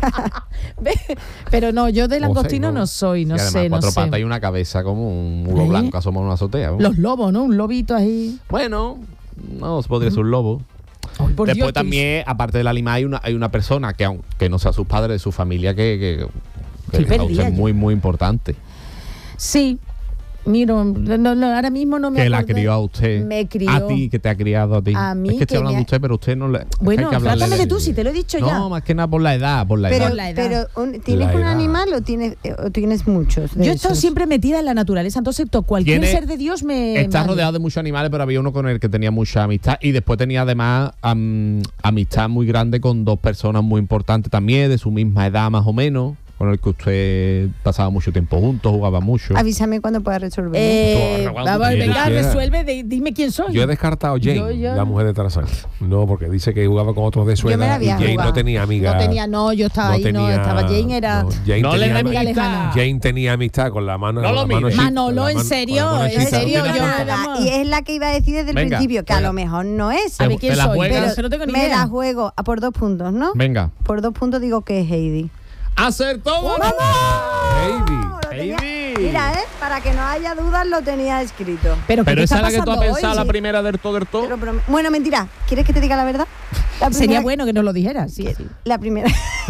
Pero no, yo de O langostino seis, ¿no? no soy, no Y además, sé, no cuatro sé. patas y una cabeza como un mulo ¿Eh? blanco asomado en una azotea. ¿no? Los lobos, ¿no? Un lobito ahí. Bueno, no, podría ser un lobo. Ay, por Después Dios, que- también, aparte del animal, hay una, hay una persona que, aunque no sea sus padres, de su familia, que, que, que Estoy para usted perdida es yo. muy, muy importante. Sí. Miro, no, no, ahora mismo no me Que la acordé. crió a usted. Me crió. A ti, que te ha criado a ti. A mí es que que estoy hablando me de ha- usted, pero usted no le. es que hay Bueno, que hablarle trátame de de- tú, si te lo he dicho ya. No, más que nada por la edad, por la Pero, edad. Por la edad. pero un- ¿tienes La un edad. animal o tienes, eh, o tienes muchos? de Yo he estado esos? siempre metida en la naturaleza, entonces to- cualquier Tiene- ser de Dios me. Está vale. rodeado de muchos animales, pero había uno con el que tenía mucha amistad. Y después tenía además am- amistad muy grande con dos personas muy importantes también, de su misma edad más o menos, con el que usted pasaba mucho tiempo juntos, jugaba mucho. Avísame cuando puedas resolver. Eh, Tú, vamos, tú venga, quieras. resuelve, de- dime quién soy. Yo he descartado a Jane, Yo ya- la mujer de Tarzán. No, porque dice que jugaba con otros de su Yo me la edad y había Jane jugado. no tenía amiga. No tenía, no, yo estaba no ahí, no, tenía- estaba Jane, era. no, Jane No le tenía, des amiga amistad. lejana. Jane tenía amistad con la mano. No con lo la mano mires. chi- Manolo, con la en mano- serio, con la mano en chica. serio, Mira, yo. Nada, vamos. y es la que iba a decir desde el Venga, principio, que a juega. lo mejor no es. A ver ¿Te quién la soy, juegas? pero eso no tengo ni Me idea. la juego a por dos puntos, ¿no? Venga. Por dos puntos digo que es Heidi. ¡Acertó! Heidi. Lo tenía- Heidi. Mira, ¿eh? Para que no haya dudas, lo tenía escrito. Pero, ¿qué Pero te esa está es la que tú has pasando pensado, hoy? la primera del todo del Te todo. lo prom- Bueno, mentira. ¿Quieres que te diga la verdad? La Sería primera- bueno que nos lo dijeras. Sí, sí. La primera.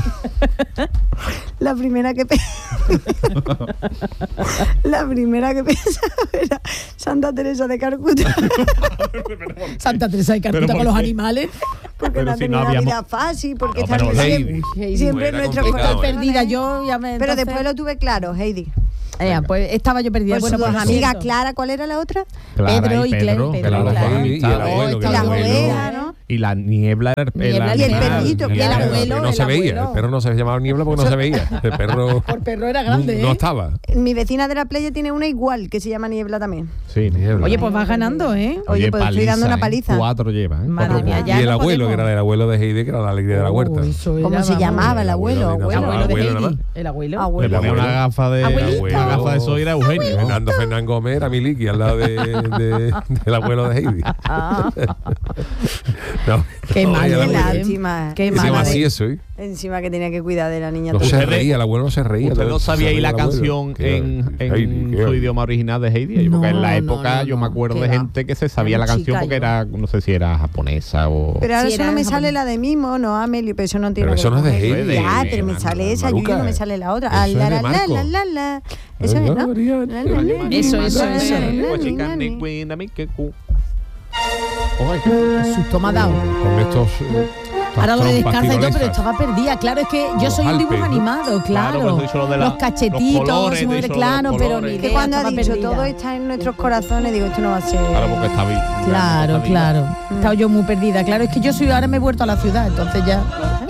La primera que pe- La primera que pensaba era Santa Teresa de Calcuta. Santa Teresa de Calcuta ¿por con los qué? animales. Porque Pero no ha si no tenido una habíamos- vida fácil, porque No, está pero siempre, Heidi. siempre en Era nuestros complicado, Estoy ¿eh? perdida yo. Ya me, Pero entonces- después lo tuve claro, Heidi. Eh, pues estaba yo perdida. Por Bueno, sus pues dos lo amigas, siento. Clara, ¿cuál era la otra? Clara Pedro y Cle- Pedro, Claro, claro. y el abuelo, que Y el la abuelo. oveja, ¿no? Y la niebla era Niebla y el niebla. perrito, Y el claro. abuelo. Que no el se veía, abuelo. el perro no se llamaba niebla porque no se veía. El perro Por perro era no, grande, no ¿eh? estaba. Mi vecina de la playa tiene una igual, que se llama Niebla también. Sí, Niebla. Oye, pues vas ganando, ¿eh? Oye, pues estoy dando una paliza. ¿eh? Cuatro lleva, ¿eh? Madre Cuatro mía, puntos. ya y el no abuelo, podemos. que era el abuelo de Heidi, que era la alegría de la huerta. Oh, eso ¿Cómo era, se vamos, llamaba el abuelo? abuelo de Abuelo. El abuelo de Abuelo nada Heidi. más. El abuelo. Abuelo. Le ponía una gafa de, Abuelito. una gafa de soy era Eugenio. Fernando Fernán Gómez era Miliki al lado de, de- del abuelo de Heidi. Ah, No, qué no, mal, era Qué el ¿eh? abuelo. lástima. Qué Se llama mal. así eso, ¿eh? Encima que tenía que cuidar de la niña. No toda. se Ustedes- reía, el abuelo no se reía. ¿Usted no Se sabía reía ahí la el abuelo. canción Qué- en, en Heidi, qué- su idioma original de Heidi? No, Porque en la no, época no, yo me no, acuerdo qué de va. gente que se sabía Era la canción chica porque yo. era, no sé si era japonesa o... Pero ahora Sí, solo era me japonés. sale la de Mimo, no Amelie, pero eso no tiene Pero eso no es de que ver con Heidi. Heidi. Ah, de pero me Heidi, sale esa, Maruca. yo no me sale la otra. Eso Ah, es la, de la, la, Marco. la, la, la. Eso es, ¿no? Eso, eso, eso. Ay, Qué susto me ha dado. Con estos. eh, Ahora lo de trompas descalza y todo, pero tirolesas. estaba perdida. Claro, es que yo Los soy un Alpes, dibujo ¿no? animado, claro. Claro, por eso he dicho lo de la- los cachetitos, los colores, se he mueve, dicho lo de claro, los pero colores. ni Que idea, cuando ha estaba dicho perdida. todo está en nuestros corazones, digo, esto no va a ser. Claro, porque está bien. Claro, claro. Estaba yo muy perdida. Claro, es que yo soy ahora me he vuelto a la ciudad, entonces ya.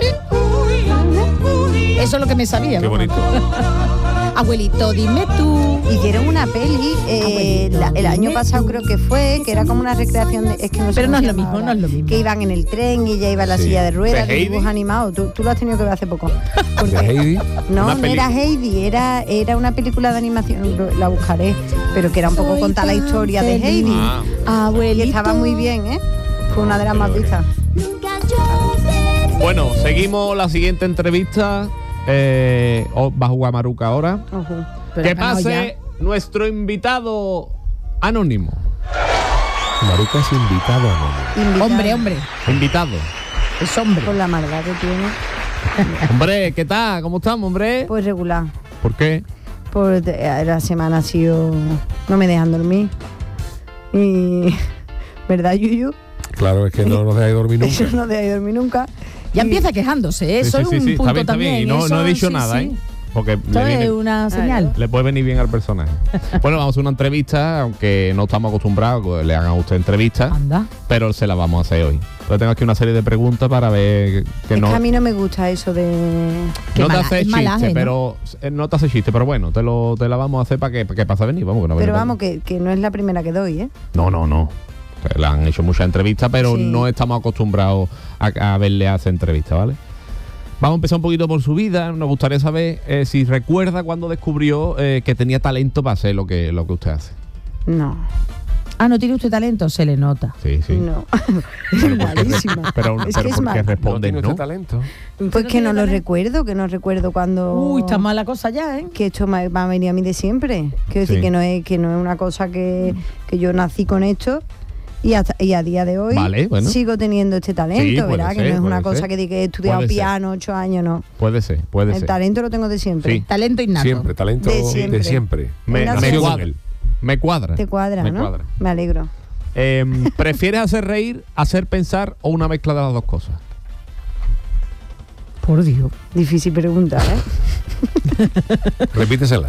Eso es lo que me sabía. Qué vamos. bonito. Abuelito, dime tú. Hicieron una peli eh, Abuelito, la- el año dime pasado tú. creo que fue, que era como una recreación de, es que no sé Pero cómo no se es lo llama mismo, ahora. no es lo mismo. Que iban en el tren y ella iba en la Sí. silla de ruedas, ¿De de Heidi? dibujos animados. Tú, tú lo has tenido que ver hace poco. De Heidi. No, Una no era película. Heidi, era, era una película de animación, lo- la buscaré, pero que era un poco Soy contar la tan historia de feliz. Heidi. Ah. Abuelito. Y estaba muy bien, ¿eh? Fue una de las más vistas. Bueno, seguimos la siguiente entrevista. Eh, o- va a jugar Maruca ahora. Ojo. Pero Que acá no, pase nuestro invitado anónimo. Maruca es invitado a ya. Invitado. Hombre, hombre. Invitado. Es hombre. Con la maldad que tiene. Hombre, ¿qué tal? ¿Cómo estamos, hombre? Pues regular. ¿Por qué? Pues eh, la semana ha sido. No me dejan dormir. Y. ¿Verdad, Yuyu? Claro, es que no nos dejáis dormir Eso nunca. no deja dormir nunca. Ya Y- empieza quejándose, ¿eh? Sí, Eso sí, es sí, un sí, está punto bien, está también. bien. Y no, eso, no he dicho sí, nada, sí. ¿eh? Porque Esto le, viene- es una señal. le puede venir bien al personaje. Bueno, vamos a hacer una entrevista, aunque no estamos acostumbrados a que le hagan a usted entrevistas, Anda. pero se la vamos a hacer hoy. Entonces tengo aquí una serie de preguntas para ver que Es no, que a mí no me gusta eso de. Qué no te mala- hace es chiste, malaje, ¿no? pero eh, no te hace chiste, pero bueno, te lo te la vamos a hacer para que, para que pase a venir, vamos, que no Pero venga- vamos, que, que no es la primera que doy, ¿eh? No, no, no. Que le han hecho muchas entrevistas, pero Sí. no estamos acostumbrados a, a verle hacer entrevistas, ¿vale? Vamos a empezar un poquito por su vida. Nos gustaría saber eh, si recuerda cuando descubrió eh, que tenía talento para hacer lo que, lo que usted hace. No, Ah, ¿no tiene usted talento? Se le nota. Sí, sí. no. Es malísima. Pero, es pero que es ¿por qué mal. ¿No responde tiene usted no? talento? Pues que no lo recuerdo, que no recuerdo cuando. Uy, está mala cosa ya, ¿eh? Que esto me va a venir a mí de siempre. Quiero decir Sí. que no es que no es una cosa que, que yo nací con esto. Y, hasta, y a día de hoy Vale, bueno. sigo teniendo este talento, Sí, puede ¿verdad? que ser, no es una puede cosa ser. que diga que he estudiado Puede ser. piano ocho años, no. Puede ser, puede El ser. talento lo tengo de siempre. Sí. Talento innato. Siempre, talento De de siempre. siempre. Me, Nació me con cuadra. él. Me cuadra. Te cuadra, Me ¿no? cuadra. Me alegro. Eh, ¿Prefieres hacer reír, hacer pensar o una mezcla de las dos cosas? Por Dios. Difícil pregunta, ¿eh? Repítesela.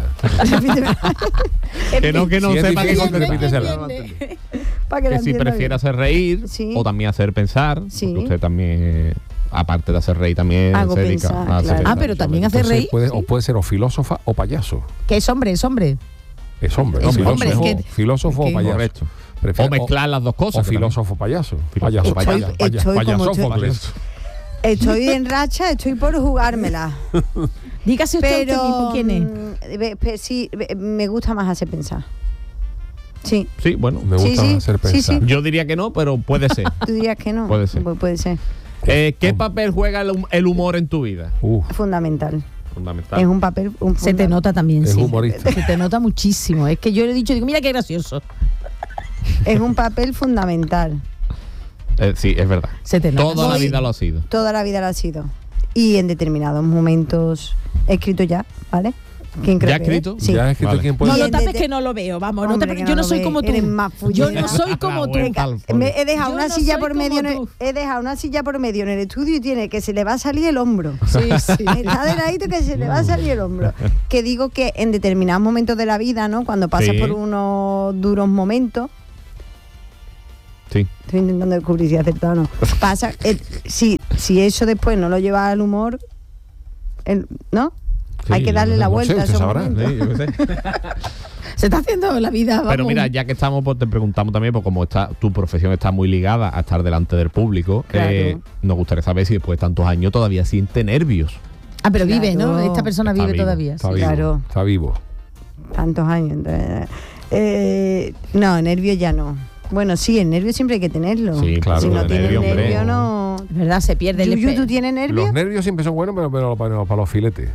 Que no, que no Si es sepa qué difícil, contestar. repítesela. Para que, Que la si entienda prefiere bien. hacer reír Sí. o también hacer pensar, Sí. porque usted también, eh, aparte de hacer reír, también Hago se dedica pensar, a hacer claro. pensar. Ah, pero también hace Entonces reír. puede, o puede ser o filósofa o payaso. Que es hombre, es hombre. Es hombre. Es filósofo, hombre, es que- filósofo es que- o payaso. Correcto. Prefiere- O mezclar las dos cosas. O que también. filósofo payaso. Filósofo Payaso, payaso. payaso, Estoy- payaso, estoy como payasófocles. Estoy en racha, estoy por jugármela. Dígase usted, usted Pero mismo quién es. mm, ve- pe- sí, ve- me gusta más hacer pensar. Sí. Sí, bueno. Me Sí, gusta sí, hacer sí, pensar. sí. Yo diría que no, pero puede ser. Tú dirías que no. Puede ser. Pu- puede ser. Eh, ¿Qué papel juega el, hum- el humor en tu vida? Uf, Fundamental. Fundamental. Es un papel. Un Se te funda- nota también, es sí. humorista. Se te nota muchísimo. Es que yo le he dicho, digo, mira qué gracioso. Es un papel fundamental. Eh, sí, es verdad. Se te nota. Toda la Voy- vida lo ha sido. Toda la vida lo ha sido. Y en determinados momentos he escrito ya, ¿vale? ¿Quién cree ¿Ya ha que escrito? es? Sí. Ya es que Vale. quién puede. No lo Bien, tapes desde- que no lo veo, vamos. No te Hombre, pre- que yo no no lo soy ve, como tú. eres más Yo fullera. no soy como La tú. vuelta al folio. Me he dejado Yo una no silla soy por medio en como el, tú. he dejado una silla por medio en el estudio y tiene que se le va a salir el hombro. Sí, sí. Está de ladito que se le va a salir el hombro. Que digo que en determinados momentos de la vida, ¿no? Cuando pasas Sí. por unos duros momentos, Sí. estoy intentando descubrir si he acertado o no. Pasa, eh, si, si eso después no lo lleva al humor, el- ¿no? Sí, Hay que darle la no vuelta sé, a usted esos sabrá. momentos. Sí, yo qué sé. Se está haciendo la vida, vamos. Pero mira, ya que estamos, pues te preguntamos también, pues como está, tu profesión está muy ligada a estar delante del público, Claro. eh, nos gustaría saber si después de tantos años todavía siente nervios. Ah, pero vive, ¿no? Claro. Esta persona Está vive vivo, todavía. Está sí. vivo. Claro. Está vivo. Tantos años. entonces, eh, no, nervios ya no. Bueno, sí, el nervio siempre hay que tenerlo. Sí, claro, Si no el tienes nervio, nervio, hombre. no. Es verdad, se pierde el Yuyu, espe- ¿tú tienes nervio? Los nervios siempre son buenos, pero, pero para, para los filetes.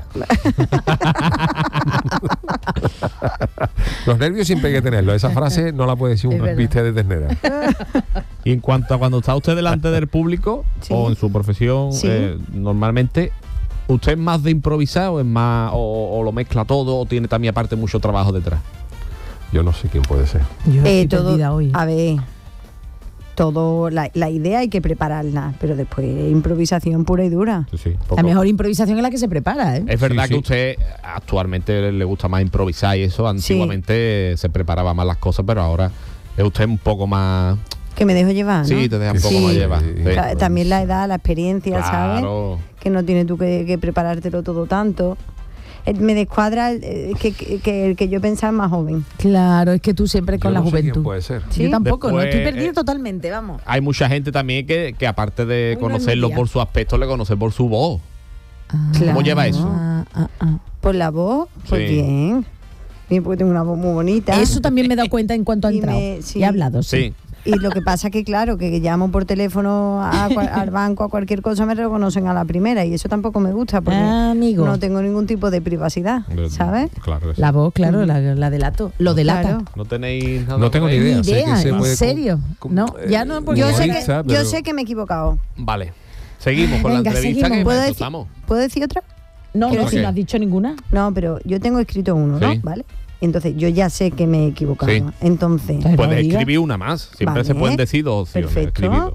Los nervios siempre hay que tenerlos. Esa frase no la puede decir Es un verdad. viste de ternera. Y en cuanto a cuando está usted delante del público Sí. o en su profesión, Sí. eh, normalmente, ¿usted es más de improvisar o es más o, o lo mezcla todo o tiene también aparte mucho trabajo detrás? Yo no sé quién puede ser. Yo Eh, estoy todo, perdida hoy. a ver, todo, la, la idea hay que prepararla, pero después improvisación pura y dura. Sí, sí. La Poco. mejor improvisación es la que se prepara, ¿eh? Es verdad Sí, que sí. usted actualmente le gusta más improvisar y eso. Antiguamente se preparaba más las cosas, pero ahora es usted un poco más. Que me dejo llevar, ¿no? Sí, te deja un poco Sí. más llevar. Sí. Sí. Ta- También la edad, la experiencia, ¿sabes? Claro. Que no tienes tú que, que preparártelo todo tanto. Eh, Me descuadra eh, que, que, que el que yo pensaba más joven. Claro, es que tú siempre con Yo la no sé juventud. quién puede ser. Sí. Yo tampoco, no Después, estoy perdida eh, totalmente, vamos. Hay mucha gente también que, que aparte de Uy, no es conocerlo mi día. por su aspecto, le conoce por su voz. Claro. ¿Cómo lleva eso? Ah, ah, ah. Por la voz, pues Sí. bien. Bien, porque tengo una voz muy bonita. Eso también me he dado cuenta en cuanto ha Y entrado. me- sí. Y ha hablado, sí. Sí. Y lo que pasa que, claro, que llamo por teléfono a cua- al banco, a cualquier cosa, me reconocen a la primera. Y eso tampoco me gusta porque Ah, amigo. no tengo ningún tipo de privacidad, ¿sabes? Claro que sí. La voz, claro, la, la delato. Lo delata. Claro. No tenéis nada. No tengo ni que ver? idea. Ni sé que idea, se ¿en puede serio? com- No, com- ya no, porque Yo ya- sé, que, humorista, yo pero- sé que me he equivocado. Vale. Seguimos con Venga, la entrevista seguimos. que ¿Puedo para eso decir, estamos. ¿Puedo decir otra? No, ¿Otra no, si qué? no has dicho ninguna. No, pero yo tengo escrito uno, ¿no? Sí. ¿Vale? Entonces, yo ya sé que me he equivocado. Sí. Entonces, Pero no Puedes diga. escribir una más. Siempre se Vale. pueden decir dos opciones. Perfecto. escribido.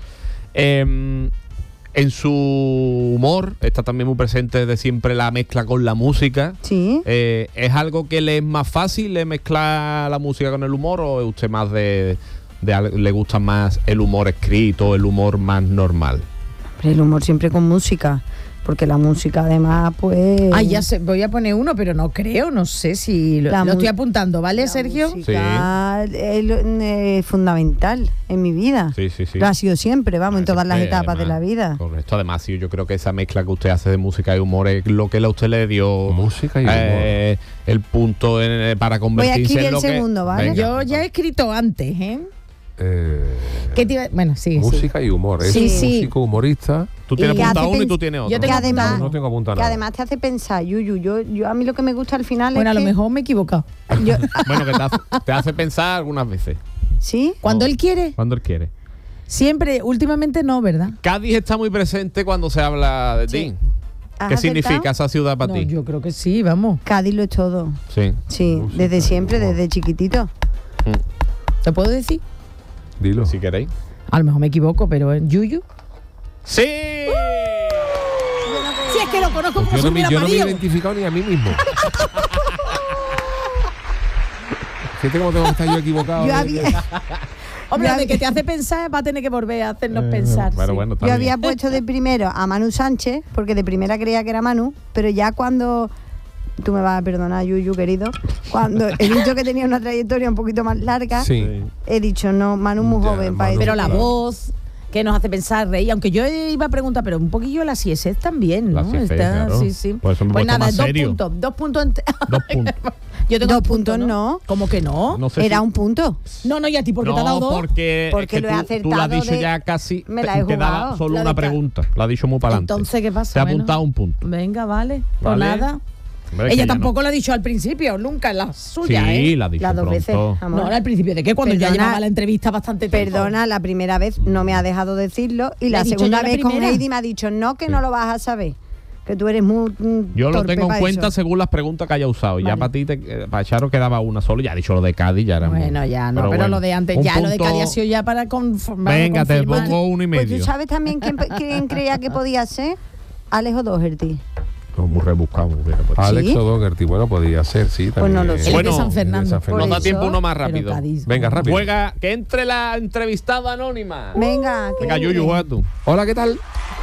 Em, en su humor está también muy presente de siempre la mezcla con la música. sí. Eh, ¿Es algo que le es más fácil eh, mezclar la música con el humor o es usted más de, de al- le gusta más el humor escrito, el humor más normal? Hombre, el humor siempre con música. Porque la música, además, pues. Ah, ya sé, voy a poner uno, pero no creo, no sé si lo, La lo estoy mu- apuntando, ¿vale, la Sergio? música es lo- eh, fundamental en mi vida. Sí, sí, sí. Lo ha sido siempre, vamos, en todas las Siempre, etapas de la además, vida. Correcto, además, sí, yo creo que esa mezcla que usted hace de música y humor es lo que a usted le dio Música y humor. eh, el punto en- eh, para convertirse escribir en el lo que... segundo, ¿vale? Venga, Yo ya he escrito antes, ¿eh? Eh, ¿Qué te iba- Bueno, sí, sí. música y humor. Es Sí, un sí. músico humorista. Tú tienes que apuntado hace uno y pens- tú tienes otro. Yo Que tengo además, apuntado No tengo apuntado que nada. además te hace pensar, Yuyu, yo, yo a mí lo que me gusta al final Bueno, a es lo que mejor me he equivocado. yo- Bueno, que te hace, te hace pensar algunas veces, ¿sí? Cuando No. él quiere, cuando él quiere. siempre, últimamente no, ¿verdad? Cádiz está muy presente cuando se habla de ti. ¿Has ¿Qué acertado? significa esa ciudad para No, ti? yo creo que sí, vamos. Cádiz lo es todo. Sí. Sí, Música desde y siempre, humor. desde chiquitito. ¿Te puedo decir? Dilo. Si queréis. A lo mejor me equivoco, pero ¿en Yuyu? ¡Sí! Sí, es que lo conozco como Yo si no, me, hubiera yo no me he parido. identificado ni a mí mismo. Fíjate cómo tengo que estar yo equivocado. Yo de- había, Hombre, Yo de hab- que te hace pensar, va a tener que volver a hacernos Eh, pensar. Pero sí. bueno, está yo bien. había puesto de primero a Manu Sánchez, porque de primera creía que era Manu, pero ya cuando. Tú me vas a perdonar, Yuyu, querido. Cuando he dicho que tenía una trayectoria un poquito más larga, Sí. he dicho, no, Manu muy Ya, joven para Manu. eso. Pero la Claro. voz que nos hace pensar, reír. Aunque yo iba a preguntar, pero un poquillo la Cieses también, La ¿no? Cieses, claro. Sí, sí. Por eso me he Pues puesto nada, más dos serio. puntos. Dos puntos. ente- Dos puntos. Yo tengo Dos un punto, puntos no. ¿Cómo que no? No sé Era si- un punto. No, no, y a ti, porque te ha dado No, dos. porque, Porque es que lo he tú, tú lo has acertado dicho de- ya casi. me la te he quedaba jugado. solo La una de ca- pregunta. La ha dicho muy para adelante. Entonces, ¿qué pasa? Te ha Bueno, apuntado un punto. Venga, vale. Pues Vale. nada. Hombre, es que Ella ya tampoco lo ha dicho al principio, nunca en la suya, Sí, ¿eh? la ha dicho Las dos veces. pronto. amor. No, era al principio de qué, cuando ya Perdona, llevaba la entrevista bastante tiempo. Perdona, la primera vez no me ha dejado decirlo y Le la he dicho segunda yo la vez con primera. Heidi me ha dicho no, que no lo vas a saber. Que tú eres muy mm, Yo lo torpe tengo en pa' cuenta eso. según las preguntas que haya usado. Ya Vale. para ti, te- eh, para Charo quedaba una solo. Ya ha dicho lo de Cádiz, ya era muy- Bueno, ya no, pero, bueno, lo de antes, un ya lo de punto- Cádiz ha sido ya para conformar. Venga, te confirmar. pongo uno y Pues medio. tú sabes también quién, quién creía que podía ser. Alejo Doherty. No, muy rebuscado, muy bien, pues. Alex ¿Sí? Doherty, bueno, podía ser, sí. Pues no también. lo sé. Él es Bueno, de San Fernando. de San Por Nos da eso, tiempo uno más pero rápido. Cádiz. Venga, rápido. Juega, que entre la entrevistada anónima. Venga, que Venga, entre. Yuyu, juega tú. Hola, ¿qué tal?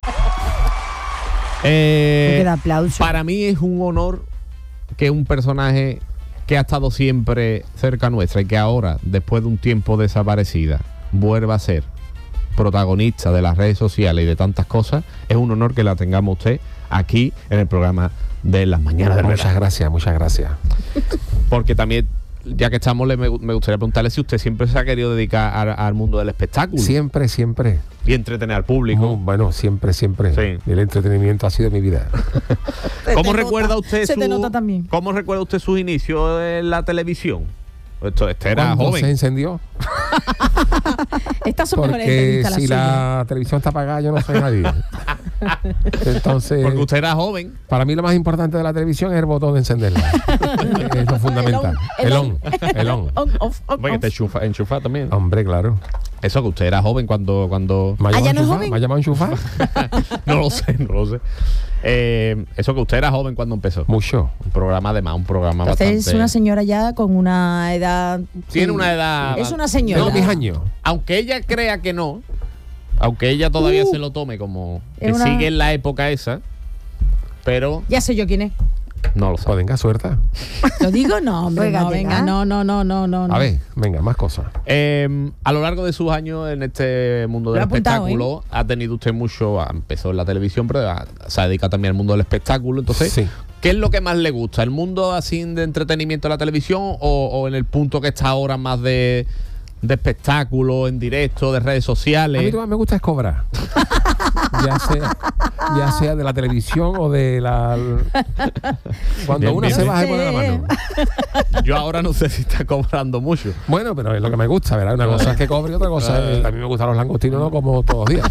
Eh, Me queda aplauso. para mí es un honor que un personaje que ha estado siempre cerca nuestra y que ahora, después de un tiempo desaparecida, vuelva a ser protagonista de las redes sociales y de tantas cosas. Es un honor que la tengamos usted aquí en el programa de las mañanas del Muchas verano. gracias, muchas gracias. Porque también, ya que estamos, le, me, me gustaría preguntarle si usted siempre se ha querido dedicar al, al mundo del espectáculo Siempre, siempre. y entretener al público. Muy bueno, siempre, siempre. Sí. El entretenimiento ha sido mi vida. Se ¿Cómo te recuerda nota, usted se su, te nota también. ¿Cómo recuerda usted sus inicios en la televisión? Esto, este era ¿Cuándo joven. se encendió? Estas son mejores Porque entrevistas las si suyas. la televisión está apagada, yo no soy nadie. Entonces, Porque usted era joven. para mí lo más importante de la televisión es el botón de encenderla. Es lo fundamental. El El on, on. El on. On, off, on, Bueno, que off. te enchufa, enchufa también. Hombre, claro. Eso que usted era joven cuando... cuando ¿Me ha Ah, llamado ¿ya no es a enchufar? joven? ¿Me ha llamado a enchufar? no lo sé, no lo sé. Eh, eso que usted era joven cuando empezó. Mucho. Un programa además, un programa Entonces bastante... es una señora ya con una edad. Tiene una edad... Es una señora. Tengo mis años. Aunque ella crea que no, aunque ella todavía Uh. se lo tome como Es que una- sigue en la época esa, pero Ya sé yo quién es. no lo sé. Pues venga, suerte. ¿Lo digo? No, hombre, no, Juégatela. venga, no, no, no, no, no. A ver, venga, más cosas. Eh, a lo largo de sus años en este mundo Lo del he apuntado, espectáculo, ha tenido usted mucho, ha- empezó en la televisión, pero ha- se ha dedicado también al mundo del espectáculo. Entonces, Sí. ¿qué es lo que más le gusta? ¿El mundo así de entretenimiento de la televisión o, o en el punto que está ahora más de, de espectáculo, en directo, de redes A mí sociales? lo que más me gusta es cobrar. ya sea, ya sea de la televisión o de la... Cuando Bien, una bien, se bien. baja y pone la mano. Yo ahora no sé si está cobrando mucho. Bueno, pero es lo que me gusta, ¿verdad? Una cosa es que cobre y otra cosa es... A mí me gustan los langostinos, no como todos los días.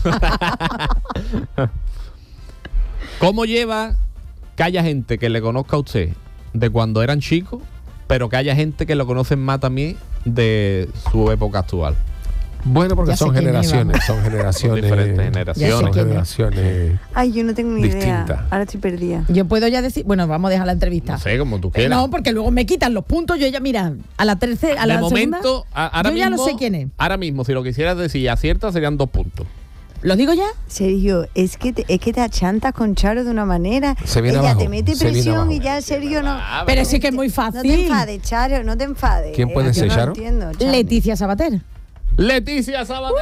¿Cómo lleva que haya gente que le conozca a usted de cuando eran chicos, pero que haya gente que lo conocen más también de su época actual? Bueno, porque Ya sé son quién es, generaciones, son Son generaciones... diferentes Ya generaciones. sé Son quién es. generaciones... Ay, yo no tengo ni Distinta. idea. Ahora estoy perdida. Yo puedo ya decir, bueno, vamos a dejar la entrevista. No sé, como tú Eh, quieras. no, porque luego me quitan los puntos. Yo ya, mira, a la tercera, a de la momento, segunda, a- ahora yo ya mismo, lo sé quién es. Ahora mismo, si lo quisieras decir y aciertas, serían dos puntos. ¿Lo digo ya? Sergio, es que te, es que te achantas con Charo de una manera. Se viene Ella abajo, te mete se viene presión abajo. y ya Sergio no. Ah, Pero sí que es muy No fácil. te enfades, Charo, no te enfades. ¿Quién puede Yo ser, no Charo? entiendo, Charo. Leticia Sabater. Leticia Sabater.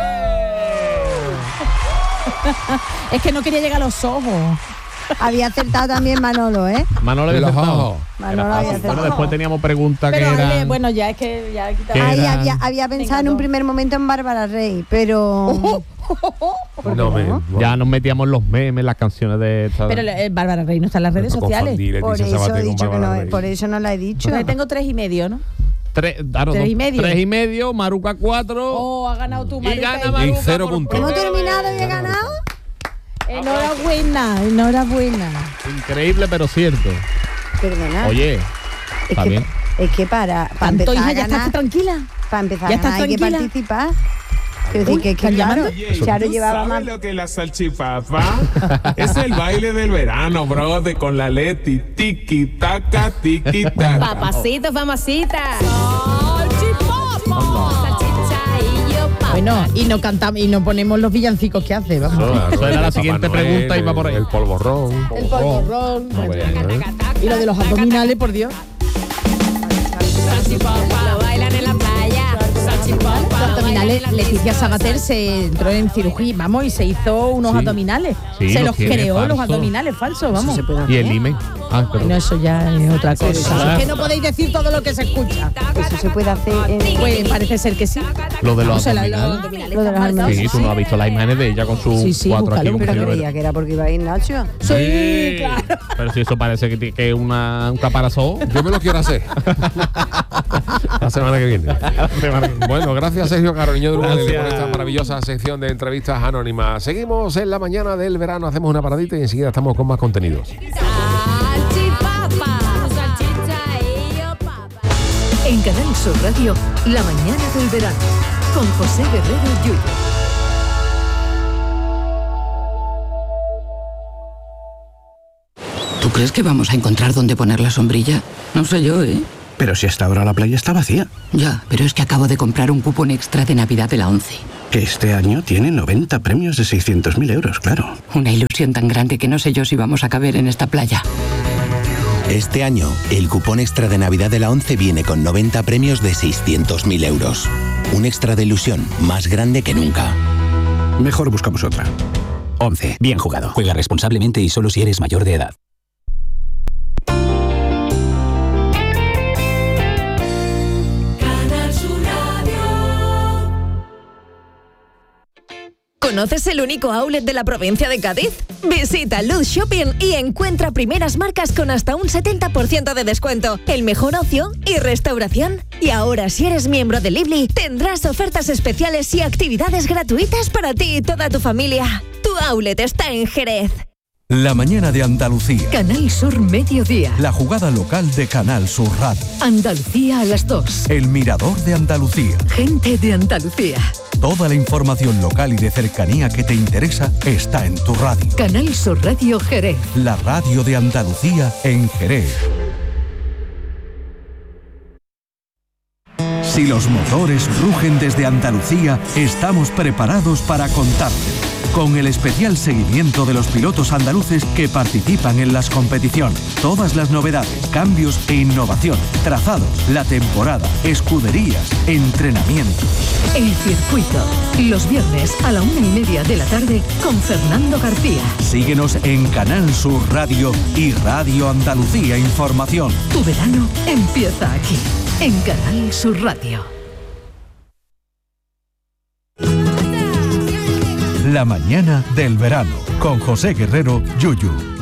Es que no quería llegar a los ojos. Había acertado también Manolo, ¿eh? Manolo De había los acertado. ojos. Manolo Era había fácil. Bueno, acertado. después teníamos preguntas que Pero Ale, eran... bueno, ya es que ya he quitado. Que Ahí eran- había, había pensado en Venga, un dos. primer momento en Bárbara Rey, pero. ¿Por No, qué me, no? Ya nos metíamos en los memes, las canciones de... esta- Pero eh, Bárbara Rey no está en las redes no sociales. confundí Leticia Por eso Sabater he con dicho que Bárbara no, Rey. por eso no la he dicho. Entonces tengo tres y medio, ¿no? Tres, claro, Tres dos- y medio. Tres y medio, Maruca cuatro. Oh, ha ganado tu y Maruca. gana y- Maruca. Y cero por puntos. ¿Hemos primera terminado vez. y he ganado? Enhorabuena, enhorabuena. Increíble, pero cierto. Perdona. Oye, es, está que, bien. es que para, para Tanto, empezar hija, a ya ganar, estás tranquila. para empezar ¿Ya a ganar estás hay que tranquila? participar. Quiero decir Uy, que, que ¿están claro, llamando? Charo ¿Tú llevaba sabes más. lo que es la salchipapa? Es el baile del verano, brother, con la Leti. Tiki, taca, tiki, taca. Papacito, famosita. Bueno, y no cantamos y no ponemos los villancicos que hace, vamos. Eso, eso era la Papá siguiente Noel, pregunta y va por ahí. El polvorrón. El polvorrón. No, bueno, ¿eh? Y lo de los abdominales, por Dios. Lo bailan en la playa. Los abdominales, Leticia Sabater se entró en cirugía, vamos, y se hizo unos Sí. abdominales. Sí, se los los tiene creó, los falsos. abdominales falsos, vamos. Y el imen. Ah, perdón. No, eso ya es otra Pero cosa. eso- Es que no podéis decir todo lo que se escucha. Eso se puede hacer en... Pues parece ser que sí. Lo de los O sea, la- abdominales. lo de los abdominales. Sí, tú no has visto las imágenes de ella con sus Sí, sí, cuatro aquí. búscalo, con Pero frío. creía que era porque iba a ir Nacho. Sí, claro. Pero si eso parece que ti- que es una, un caparazón. Yo me lo quiero hacer. La semana que viene. Bueno, gracias Sergio Caro, niño de Luna, Gracias. por esta maravillosa sección de entrevistas anónimas. Seguimos en la mañana del verano, hacemos una paradita y enseguida estamos con más contenidos. En Canal Sur Radio, La mañana del verano, con José Guerrero Yuyu. ¿Tú crees que vamos a encontrar dónde poner la sombrilla? No sé yo, ¿eh? Pero si hasta ahora la playa está vacía. Ya, pero es que acabo de comprar un cupón extra de Navidad de la ONCE. Que este año tiene noventa premios de seiscientos mil euros, claro. Una ilusión tan grande que no sé yo si vamos a caber en esta playa. Este año, el cupón extra de Navidad de la ONCE viene con noventa premios de seiscientos mil euros. Un extra de ilusión más grande que nunca. Mejor buscamos otra. ONCE. Bien jugado. Juega responsablemente y solo si eres mayor de edad. ¿Conoces el único outlet de la provincia de Cádiz? Visita Luz Shopping y encuentra primeras marcas con hasta un setenta por ciento de descuento, el mejor ocio y restauración. Y ahora, si eres miembro de Lively, tendrás ofertas especiales y actividades gratuitas para ti y toda tu familia. Tu outlet está en Jerez. La mañana de Andalucía. Canal Sur Mediodía. La jugada local de Canal Sur Radio. Andalucía a las dos. El mirador de Andalucía. Gente de Andalucía. Toda la información local y de cercanía que te interesa está en tu radio. Canal Sur Radio Jerez. La radio de Andalucía en Jerez. Si los motores rugen desde Andalucía, estamos preparados para contarte. Con el especial seguimiento de los pilotos andaluces que participan en las competiciones. Todas las novedades, cambios e innovación, trazados, la temporada, escuderías, entrenamientos. El circuito. Los viernes a la una y media de la tarde con Fernando García. Síguenos en Canal Sur Radio y Radio Andalucía Información. Tu verano empieza aquí, en Canal Sur Radio. La mañana del verano con José Guerrero Yuyu.